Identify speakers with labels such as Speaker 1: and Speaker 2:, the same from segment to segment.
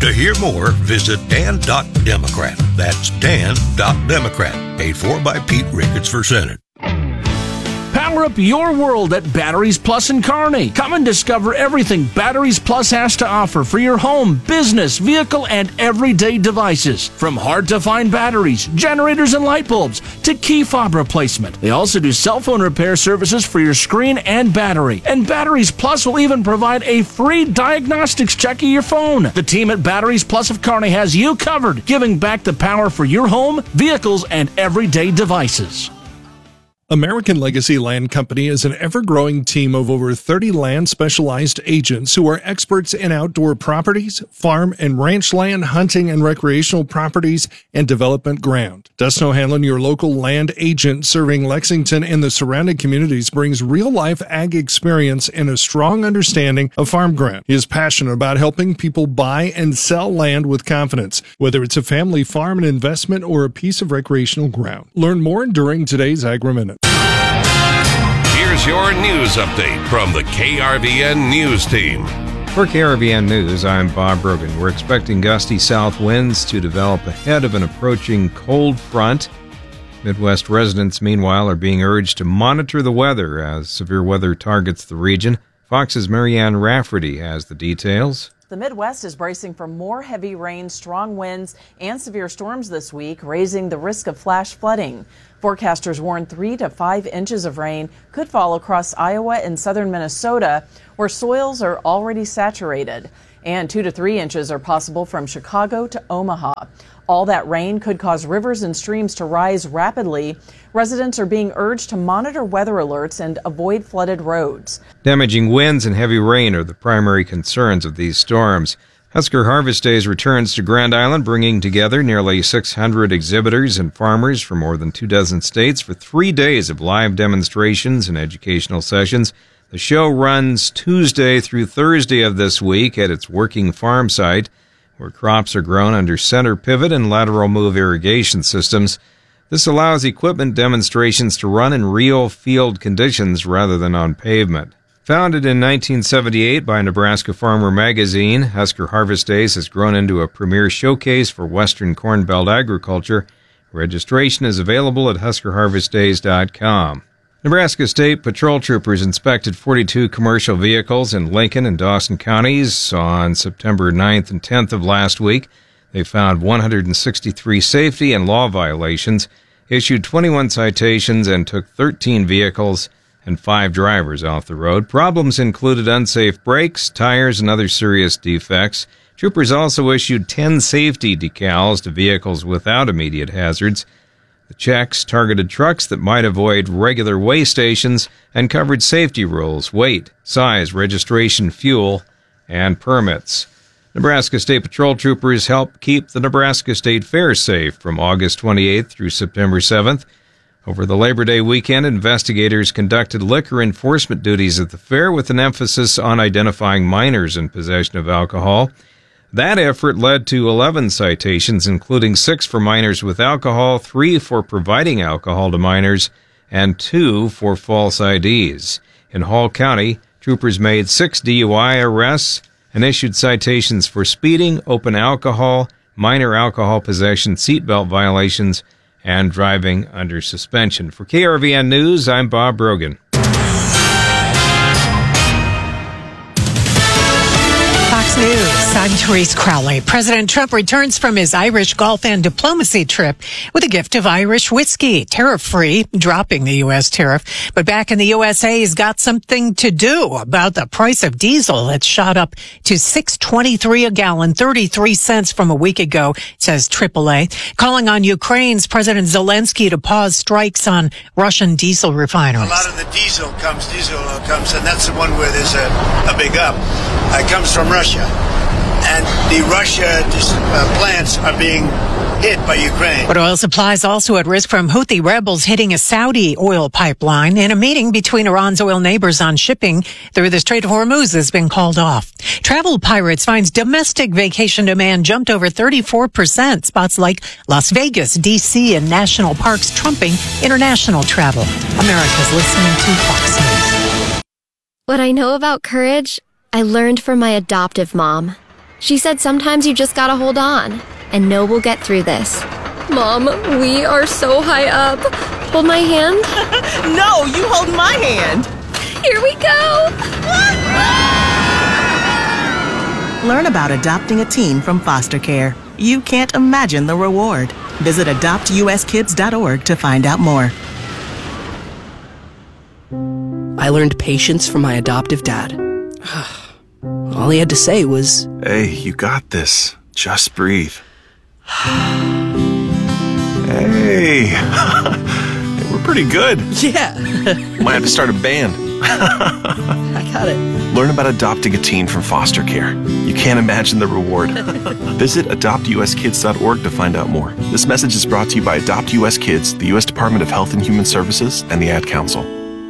Speaker 1: To hear more, visit dan.democrat. That's dan.democrat. Paid for by Pete Ricketts for Senate.
Speaker 2: Power up your world at Batteries Plus in Kearney. Come and discover everything Batteries Plus has to offer for your home, business, vehicle, and everyday devices. From hard-to-find batteries, generators, and light bulbs to key fob replacement. They also do cell phone repair services for your screen and battery. And Batteries Plus will even provide a free diagnostics check of your phone. The team at Batteries Plus of Kearney has you covered, giving back the power for your home, vehicles, and everyday devices.
Speaker 3: American Legacy Land Company is an ever-growing team of over 30 land-specialized agents who are experts in outdoor properties, farm and ranch land, hunting and recreational properties, and development ground. Dustin O'Hanlon, your local land agent serving Lexington and the surrounding communities, brings real-life ag experience and a strong understanding of farm ground. He is passionate about helping people buy and sell land with confidence, whether it's a family farm, an investment, or a piece of recreational ground. Learn more during today's Agri-Minute.
Speaker 4: Here's your news update from the KRVN News Team.
Speaker 5: For KRVN News, I'm Bob Brogan. We're expecting gusty south winds to develop ahead of an approaching cold front. Midwest residents, meanwhile, are being urged to monitor the weather as severe weather targets the region. Fox's Marianne Rafferty has the details.
Speaker 6: The Midwest is bracing for more heavy rain, strong winds, and severe storms this week, raising the risk of flash flooding. Forecasters warn 3 to 5 inches of rain could fall across Iowa and southern Minnesota, where soils are already saturated. And 2 to 3 inches are possible from Chicago to Omaha. All that rain could cause rivers and streams to rise rapidly. Residents are being urged to monitor weather alerts and avoid flooded roads.
Speaker 5: Damaging winds and heavy rain are the primary concerns of these storms. Husker Harvest Days returns to Grand Island, bringing together nearly 600 exhibitors and farmers from more than 24 states for 3 days of live demonstrations and educational sessions. The show runs Tuesday through Thursday of this week at its working farm site, where crops are grown under center pivot and lateral move irrigation systems. This allows equipment demonstrations to run in real field conditions rather than on pavement. Founded in 1978 by Nebraska Farmer Magazine, Husker Harvest Days has grown into a premier showcase for Western Corn Belt agriculture. Registration is available at huskerharvestdays.com. Nebraska State Patrol Troopers inspected 42 commercial vehicles in Lincoln and Dawson counties on September 9th and 10th of last week. They found 163 safety and law violations, issued 21 citations, and took 13 vehicles and 5 drivers off the road. Problems included unsafe brakes, tires, and other serious defects. Troopers also issued 10 safety decals to vehicles without immediate hazards. The checks targeted trucks that might avoid regular weigh stations and covered safety rules, weight, size, registration, fuel, and permits. Nebraska State Patrol Troopers help keep the Nebraska State Fair safe from August 28th through September 7th. Over the Labor Day weekend, investigators conducted liquor enforcement duties at the fair with an emphasis on identifying minors in possession of alcohol. That effort led to 11 citations, including 6 for minors with alcohol, 3 for providing alcohol to minors, and 2 for false IDs. In Hall County, troopers made 6 DUI arrests and issued citations for speeding, open alcohol, minor alcohol possession, seatbelt violations, and driving under suspension. For KRVN News, I'm Bob Brogan.
Speaker 7: Fox News, I'm Therese Crowley. President Trump returns from his Irish golf and diplomacy trip with a gift of Irish whiskey, tariff-free, dropping the U.S. tariff. But back in the USA, he's got something to do about the price of diesel. It's shot up to $6.23 a gallon, 33 cents from a week ago, says AAA. Calling on Ukraine's President Zelensky to pause strikes on Russian diesel refineries.
Speaker 8: A lot of the diesel comes, and that's the one where there's a big up. It comes from Russia, and the Russia plants are being hit by Ukraine.
Speaker 7: But oil supplies also at risk from Houthi rebels hitting a Saudi oil pipeline. And a meeting between Iran's oil neighbors on shipping through the Strait of Hormuz has been called off. Travel Pirates finds domestic vacation demand jumped over 34%. Spots like Las Vegas, D.C., and national parks trumping international travel. America's listening to Fox News.
Speaker 9: What I know about courage, I learned from my adoptive mom. She said sometimes you just gotta hold on and know we'll get through this. Mom, we are so high up. Hold my hand.
Speaker 10: No, you hold my hand.
Speaker 9: Here we go.
Speaker 10: Learn about adopting a teen from foster care. You can't imagine the reward. Visit adoptuskids.org to find out more.
Speaker 11: I learned patience from my adoptive dad. All he had to say was,
Speaker 12: "Hey, you got this. Just breathe." Hey, we're pretty good.
Speaker 11: Yeah.
Speaker 12: Might have to start a band.
Speaker 11: I got it.
Speaker 12: Learn about adopting a teen from foster care. You can't imagine the reward. Visit adoptuskids.org to find out more. This message is brought to you by Adopt US Kids, the U.S. Department of Health and Human Services, and the Ad Council.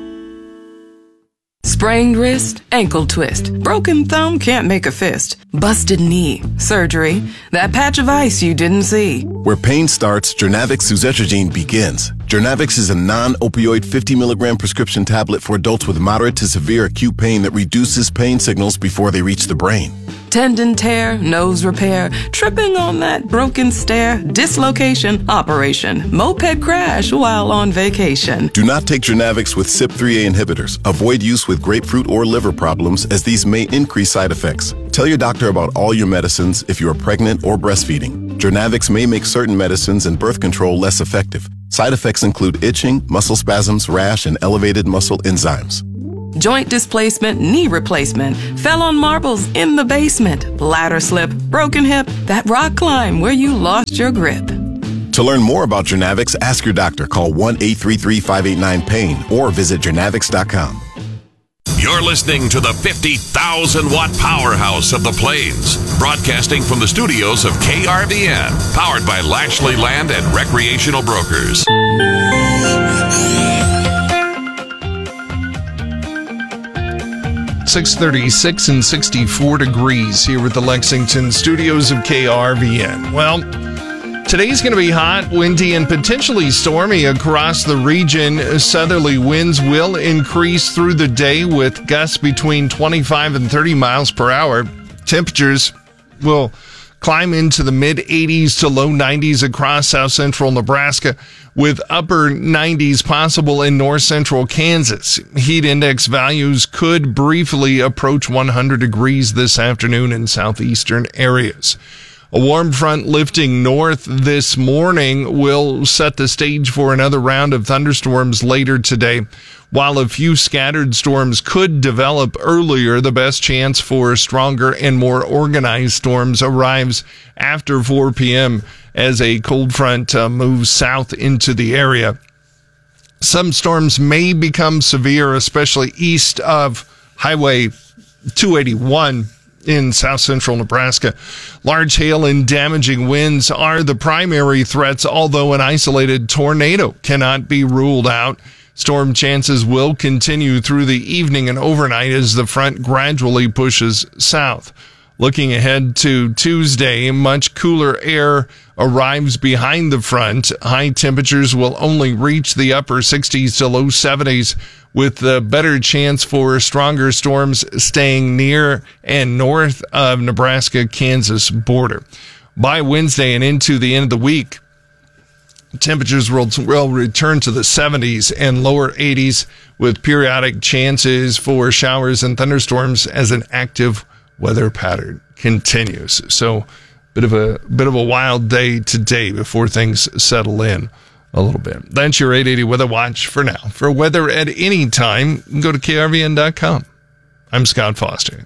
Speaker 13: Sprained wrist, ankle twist, broken thumb, can't make a fist, busted knee, surgery, that patch of ice you didn't see.
Speaker 14: Where pain starts, Jernavix suzetrigine begins. Jernavix is a non-opioid 50 milligram prescription tablet for adults with moderate to severe acute pain that reduces pain signals before they reach the brain.
Speaker 13: Tendon tear, nose repair, tripping on that broken stair, dislocation, operation, moped crash while on vacation.
Speaker 14: Do not take Jernavix with CYP3A inhibitors. Avoid use with grapefruit or liver problems, as these may increase side effects. Tell your doctor about all your medicines if you are pregnant or breastfeeding. Jernavix may make certain medicines and birth control less effective. Side effects include itching, muscle spasms, rash, and elevated muscle enzymes.
Speaker 13: Joint displacement, knee replacement, fell on marbles in the basement, bladder slip, broken hip, that rock climb where you lost your grip.
Speaker 14: To learn more about Jernavix, ask your doctor. Call 1-833-589-PAIN or visit jernavix.com.
Speaker 4: You're listening to the 50,000-watt powerhouse of the Plains, broadcasting from the studios of KRVN, powered by Lashley Land and Recreational Brokers.
Speaker 3: .36 and 64 degrees here with the Lexington studios of KRVN. Well, today's going to be hot, windy, and potentially stormy across the region. Southerly winds will increase through the day with gusts between 25 and 30 miles per hour. Temperatures will climb into the mid-80s to low 90s across south-central Nebraska, with upper 90s possible in north-central Kansas. Heat index values could briefly approach 100 degrees this afternoon in southeastern areas. A warm front lifting north this morning will set the stage for another round of thunderstorms later today. While a few scattered storms could develop earlier, the best chance for stronger and more organized storms arrives after 4 p.m. as a cold front moves south into the area. Some storms may become severe, especially east of Highway 281 in south-central Nebraska. Large hail and damaging winds are the primary threats, although an isolated tornado cannot be ruled out. Storm chances will continue through the evening and overnight as the front gradually pushes south. Looking ahead to Tuesday, much cooler air arrives behind the front. High temperatures will only reach the upper 60s to low 70s, with a better chance for stronger storms staying near and north of Nebraska-Kansas border. By Wednesday and into the end of the week, temperatures will return to the 70s and lower 80s, with periodic chances for showers and thunderstorms as an active weather pattern continues. So, bit of a wild day today before things settle in a little bit. That's your 880 Weather Watch for now. For weather at any time, go to krvn.com. I'm Scott Foster.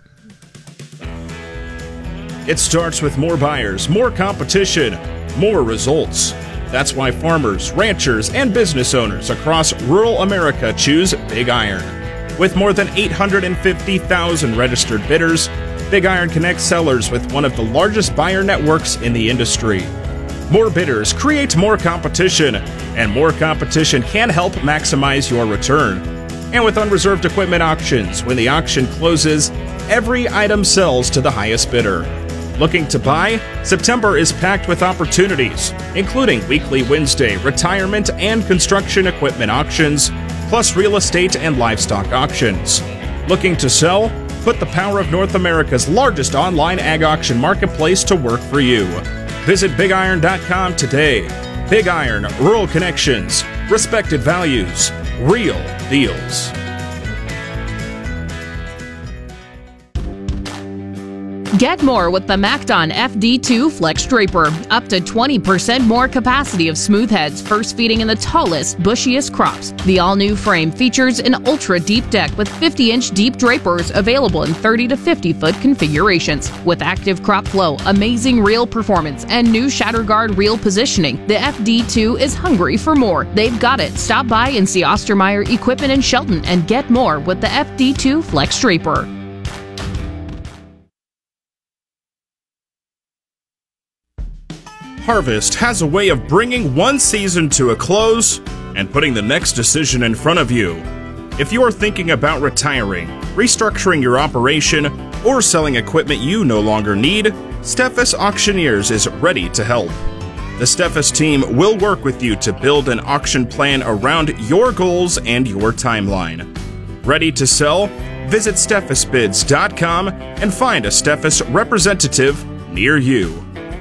Speaker 15: It starts with more buyers, more competition, more results. That's why farmers, ranchers, and business owners across rural America choose Big Iron. With more than 850,000 registered bidders, Big Iron connects sellers with one of the largest buyer networks in the industry. More bidders create more competition, and more competition can help maximize your return. And with unreserved equipment auctions, when the auction closes, every item sells to the highest bidder. Looking to buy? September is packed with opportunities, including weekly Wednesday retirement and construction equipment auctions, plus real estate and livestock auctions. Looking to sell? Put the power of North America's largest online ag auction marketplace to work for you. Visit BigIron.com today. Big Iron, rural connections, respected values, real deals.
Speaker 16: Get more with the MacDon FD2 Flex Draper. Up to 20% more capacity of smooth heads, first feeding in the tallest, bushiest crops. The all-new frame features an ultra-deep deck with 50-inch deep drapers available in 30 to 50-foot configurations. With active crop flow, amazing reel performance, and new Shatterguard reel positioning, the FD2 is hungry for more. They've got it. Stop by and see Ostermeyer Equipment in Shelton and get more with the FD2 Flex Draper.
Speaker 15: Harvest has a way of bringing one season to a close and putting the next decision in front of you. If you are thinking about retiring, restructuring your operation, or selling equipment you no longer need, Steffes Auctioneers is ready to help. The Steffes team will work with you to build an auction plan around your goals and your timeline. Ready to sell? Visit SteffesBids.com and find a Steffes representative near you.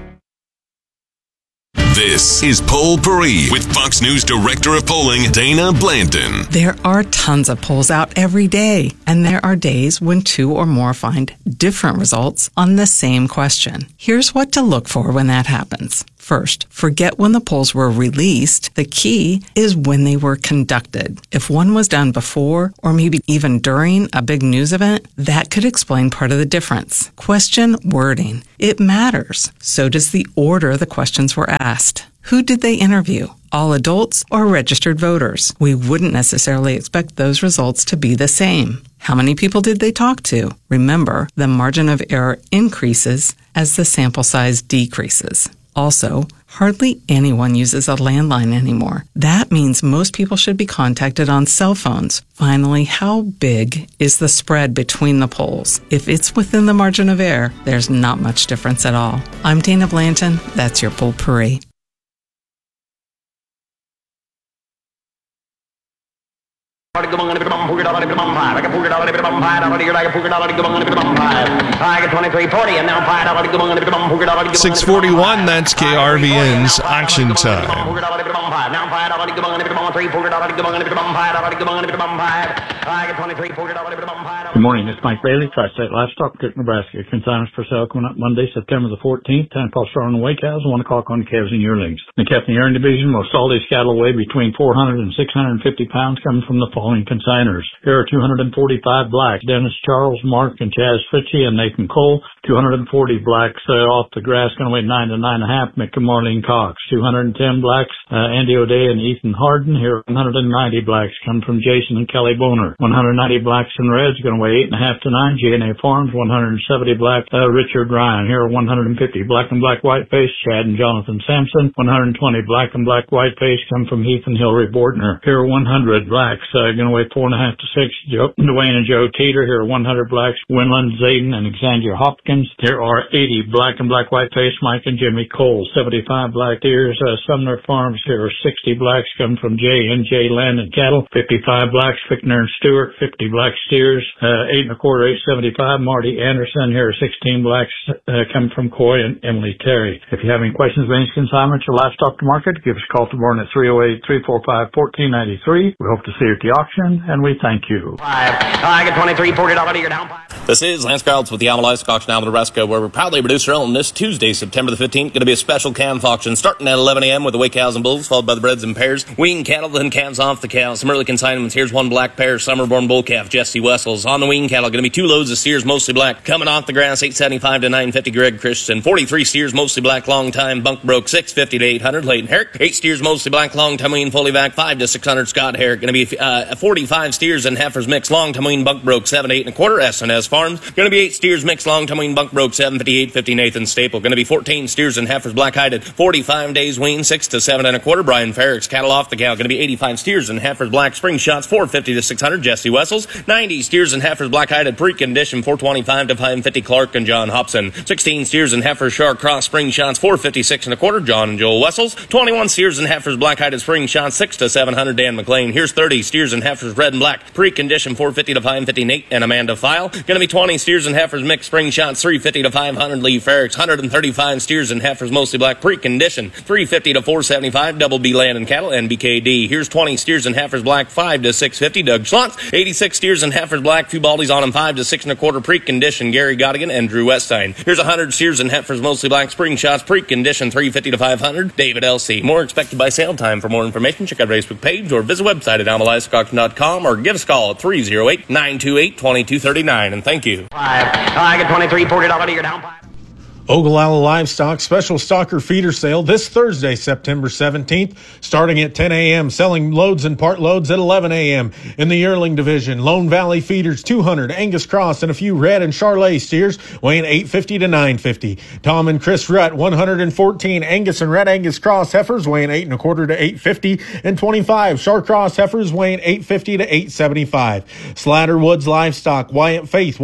Speaker 4: This is Poll Paris with Fox News Director of Polling, Dana Blanton.
Speaker 17: There are tons of polls out every day, and there are days when two or more find different results on the same question. Here's what to look for when that happens. First, forget when the polls were released. The key is when they were conducted. If one was done before or maybe even during a big news event, that could explain part of the difference. Question wording. It matters. So does the order the questions were asked. Who did they interview? All adults or registered voters? We wouldn't necessarily expect those results to be the same. How many people did they talk to? Remember, the margin of error increases as the sample size decreases. Also, hardly anyone uses a landline anymore. That means most people should be contacted on cell phones. Finally, how big is the spread between the polls? If it's within the margin of error, there's not much difference at all. I'm Dana Blanton. That's your Poll Paris.
Speaker 18: $6:41,
Speaker 3: that's KRVN's Auction Time.
Speaker 19: Good morning, it's Mike Bailey, Tri-State Livestock, Cook, Nebraska. Consignments for sale coming up Monday, September the 14th, 10 pulse on the weigh cows, 1 o'clock on the calves and yearlings. The calf and yearling division, most all these cattle weigh between 400 and 650 pounds coming from the following consigners. Here are 245 blacks, Dennis Charles, Mark and Chaz Fitchie and Nathan Cole. 240 blacks off the grass, going to weigh 9 to 9.5, Mick and Marlene Cox. 210 blacks, Andy O'Day and Ethan Harden. Here are 190 blacks come from Jason and Kelly Boner. 190 blacks and reds, going to weigh 8.5 to 9, G&A Farms. 170 black, Richard Ryan. Here are 150 black and black whiteface, Chad and Jonathan Sampson. 120 black and black whiteface come from Heath and Hillary Bortner. Here are 100 blacks, going to weigh 4.5 to 6, Dwayne and Joe Teeter. Here are 100 blacks, Winland, Zayden, and Xander Hopkins. There are 80 black and black whiteface, Mike and Jimmy Cole. 75 black steers, Sumner Farms. Here are 60 blacks come from J and J Land and Cattle. 55 blacks, Fickner and Stewart. 50 black steers, 8 1/4, 875, Marty Anderson. Here are 16 blacks come from Coy and Emily Terry. If you have any questions about any consignments or livestock to market, give us a call tomorrow at 308-345-1493. We hope to see you at the auction, and we thank you.
Speaker 18: I get $23, $40 you're down.
Speaker 20: This is Lance Krauts with the Alma Livestock Auction, Alma, Nebraska, where we're proudly producer on this Tuesday, September the 15th. Going to be a special calf auction starting at 11 a.m. with the weigh cows and bulls, followed by the breds and pairs. Wean cattle, then calves off the cows. Some early consignments. Here's one black pair, summer-born bull calf, Jesse Wessels. On the wean cattle, going to be 2 loads of steers, mostly black. Coming off the grass, 875 to 950, Greg Christensen. 43 steers, mostly black, long time, bunk broke, 650 to 800, Leighton Herrick. 8 steers, mostly black, long time, wean, fully back, 5 to 600, Scott Herrick. Going to be 45 steers and heifers mixed, long time, wean, bunk broke, 7 to 8 1/4, S&S Farms. Going to be 8 steers mixed, long time, wean, bunk broke, 758 50, Nathan Staple. Going to be 14 steers and heifers black-hided, 45 days wean, 6 to 7 1/4, Brian Ferrick's cattle off the cow. Going to be 85 steers and heifers black spring shots, 450 to 600, Jesse Wessels. 90 steers and heifers black-hided pre-condition, 425 to 550, Clark and John Hobson. 16 steers and heifers shark cross spring shots, 456 1/4, John and Joel Wessels. 21 steers and heifers black-hided spring shots, 6 to 700, Dan McLean. Here's 30 steers and heifers red and black pre-condition, 450 to 550, Nate and Amanda File. Going to to be 20 steers and heifers mixed spring shots, 350 to 500 Lee Ferrex, 135 steers and heifers mostly black pre-conditioned, 350 to 475 Double B Land and Cattle NBKD. Here's 20 steers and heifers black, 5 to 650 Doug Schlotz, 86 steers and heifers black, few baldies on them, 5 to 6 1/4 pre-conditioned Gary Godigan and Drew Weststein. Here's 100 steers and heifers mostly black spring shots pre-conditioned, 350 to 500 David LC. More expected by sale time. For more information, check out our Facebook page or visit website at AmaliveStockAuction.com or give us a call at 308-928-2239. And thank you.
Speaker 18: I get 23, $40 to your down.
Speaker 21: Ogallala Livestock Special Stocker Feeder Sale this Thursday, September 17th, starting at 10 a.m., selling loads and part loads at 11 a.m. In the yearling division, Lone Valley Feeders, 200, Angus Cross, and a few Red and Charlet steers weighing 850 to 950. Tom and Chris Rutt, 114, Angus and Red Angus Cross heifers weighing 8 1/4 to 850, and 25 Char Cross heifers weighing 850 to 875. Slatter Woods Livestock, Wyatt Faith,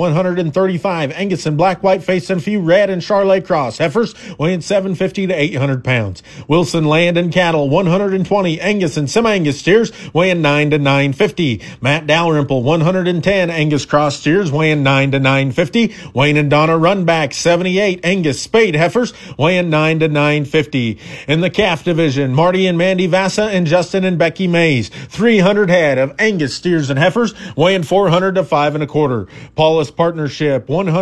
Speaker 21: 135, Angus and Black White Face, and a few Red and Charlet Cross heifers weighing 750 to 800 pounds. Wilson Land and Cattle, 120 Angus and Semi-Angus steers weighing 9 to 950. Matt Dalrymple, 110 Angus Cross steers weighing 9 to 950. Wayne and Donna Runback, 78 Angus Spade heifers weighing 9 to 950. In the calf division, Marty and Mandy Vassa and Justin and Becky Mays, 300 head of Angus steers and heifers weighing 400 to 5 1/4. Paulus Partnership,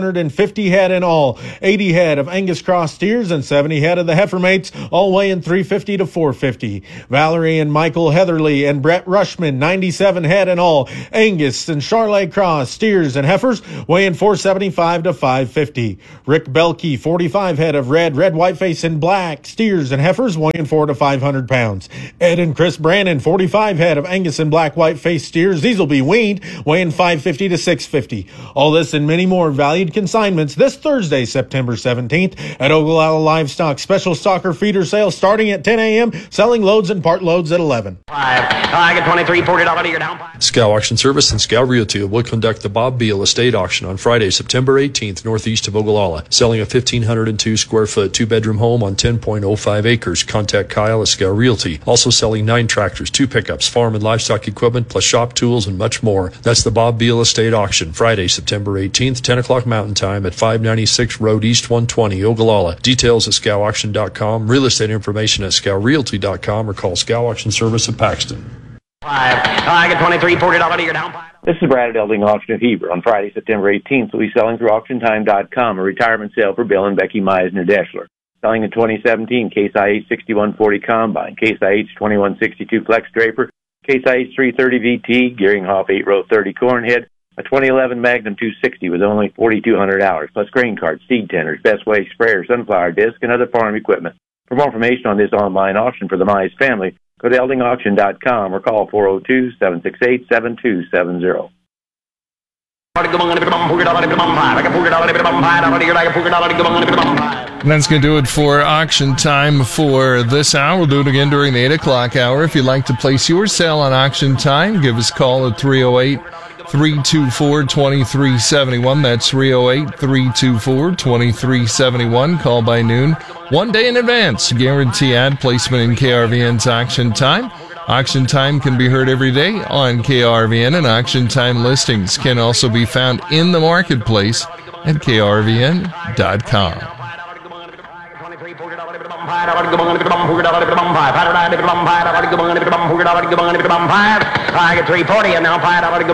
Speaker 21: 150 head in all, 80 head of Angus Cross steers and 70 head of the heifer mates, all weighing 350 to 450. Valerie and Michael Heatherly and Brett Rushman, 97 head in all, Angus and Charlet Cross steers and heifers weighing 475 to 550. Rick Belkey, 45 head of red whiteface and black steers and heifers weighing 400 to 500 pounds. Ed and Chris Brannon, 45 head of Angus and black whiteface steers, these will be weaned, weighing 550 to 650. All this and many more valued consignments this Thursday, September 17th at Ogallala Livestock Special Stocker Feeder Sale starting at 10 a.m., selling loads and part loads at 11.
Speaker 18: I get 23, $40 to your down.
Speaker 22: Scow Auction Service and Scow Realty will conduct the Bob Beal Estate Auction on Friday, September 18th, northeast of Ogallala, selling a 1,502 square foot 2-bedroom home on 10.05 acres. Contact Kyle at Scow Realty. Also selling 9 tractors, 2 pickups, farm and livestock equipment, plus shop tools and much more. That's the Bob Beal Estate Auction, Friday, September 18th, 10 o'clock Mountain Time at 596 Road East 120, Ogallala. Details at scowauction.com, real estate information at scowrealty.com, or call Scow Auction Service at Paxton.
Speaker 18: I get 23, $40 to your down.
Speaker 23: This is Brad at Elding Auction of Heber. On Friday, September 18th, we'll be selling through AuctionTime.com a retirement sale for Bill and Becky Meisner-Deschler. Selling a 2017 Case IH 6140 Combine, Case IH 2162 Flex Draper, Case IH 330 VT, Gearinghoff 8-row 30 Cornhead, a 2011 Magnum 260 with only 4,200 hours, plus grain carts, seed tenders, Best Way sprayer, sunflower disc, and other farm equipment. For more information on this online auction for the Mize family, go to eldingauction.com or call 402-768-7270.
Speaker 3: And that's going to do it for auction time for this hour. We'll do it again during the 8 o'clock hour. If you'd like to place your sale on auction time, give us a call at 308-324-2371. That's 308-324-2371. Call by noon, 1 day in advance. Guarantee ad placement in KRVN's auction time. Auction time can be heard every day on KRVN, and auction time listings can also be found in the marketplace at krvn.com.
Speaker 18: I get 340 and now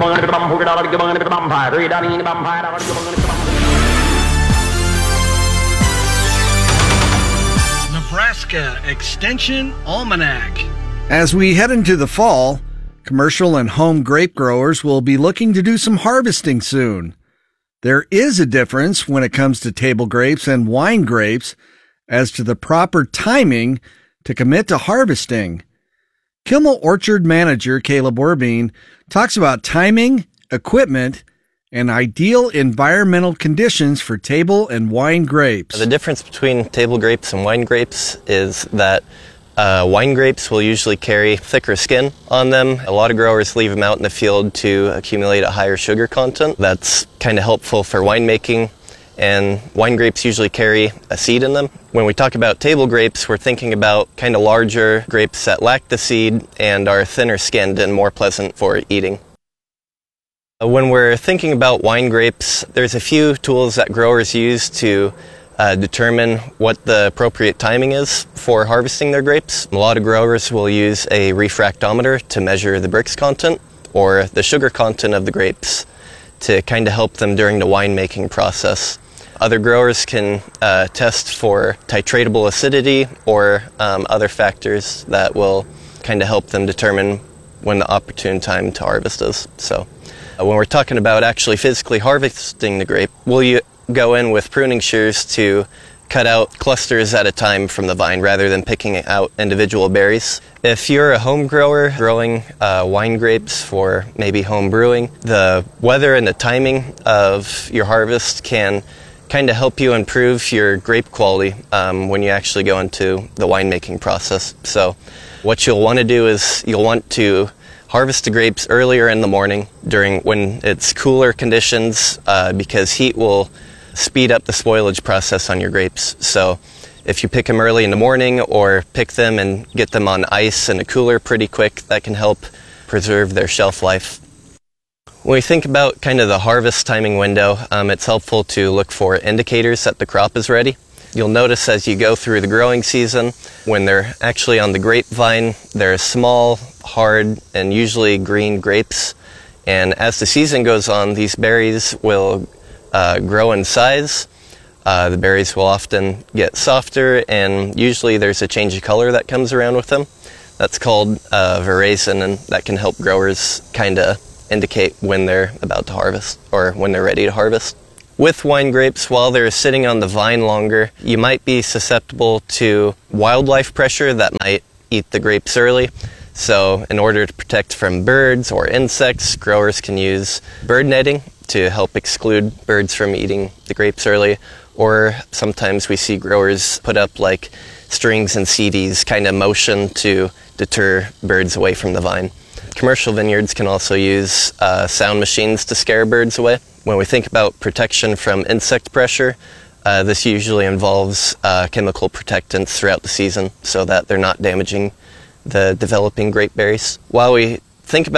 Speaker 24: Nebraska Extension Almanac.
Speaker 25: As we head into the fall, commercial and home grape growers will be looking to do some harvesting soon. There is a difference when it comes to table grapes and wine grapes as to the proper timing to commit to harvesting. Kimmel Orchard Manager Caleb Orbine talks about timing, equipment, and ideal environmental conditions for table and wine grapes.
Speaker 26: The difference between table grapes and wine grapes is that wine grapes will usually carry thicker skin on them. A lot of growers leave them out in the field to accumulate a higher sugar content. That's kind of helpful for winemaking, and wine grapes usually carry a seed in them. When we talk about table grapes, we're thinking about kind of larger grapes that lack the seed and are thinner skinned and more pleasant for eating. When we're thinking about wine grapes, there's a few tools that growers use to determine what the appropriate timing is for harvesting their grapes. A lot of growers will use a refractometer to measure the Brix content or the sugar content of the grapes to kind of help them during the winemaking process. Other growers can test for titratable acidity or other factors that will kind of help them determine when the opportune time to harvest is. So when we're talking about actually physically harvesting the grape, we'll go in with pruning shears to cut out clusters at a time from the vine rather than picking out individual berries. If you're a home grower growing wine grapes for maybe home brewing, the weather and the timing of your harvest can kind of help you improve your grape quality when you actually go into the winemaking process. So what you'll want to do is you'll want to harvest the grapes earlier in the morning during when it's cooler conditions because heat will speed up the spoilage process on your grapes. So if you pick them early in the morning or pick them and get them on ice in a cooler pretty quick, that can help preserve their shelf life. When we think about kind of the harvest timing window, it's helpful to look for indicators that the crop is ready. You'll notice as you go through the growing season, when they're actually on the grapevine, they're small, hard, and usually green grapes. And as the season goes on, these berries will grow in size. The berries will often get softer, and usually there's a change of color that comes around with them. That's called veraison, and that can help growers kind of indicate when they're about to harvest or when they're ready to harvest. With wine grapes, while they're sitting on the vine longer, you might be susceptible to wildlife pressure that might eat the grapes early. So in order to protect from birds or insects, growers can use bird netting to help exclude birds from eating the grapes early. Or sometimes we see growers put up like strings and CDs, kind of motion to deter birds away from the vine. Commercial vineyards can also use sound machines to scare birds away. When we think about protection from insect pressure, this usually involves chemical protectants throughout the season so that they're not damaging the developing grape berries. While we think about